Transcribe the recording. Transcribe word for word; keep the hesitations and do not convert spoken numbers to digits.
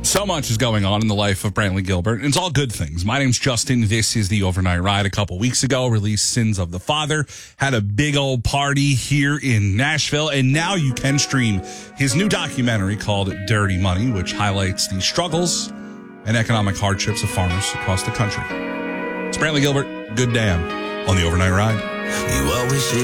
So much is going on in the life of Brantley Gilbert, and it's all good things. My name's Justin. This is the Overnight Ride. A couple weeks ago, released Sins of the Father, had a big old party here in Nashville, and now you can stream his new documentary called Dirty Money, which highlights the struggles and economic hardships of farmers across the country. It's Brantley Gilbert. Good damn on the Overnight Ride. You always say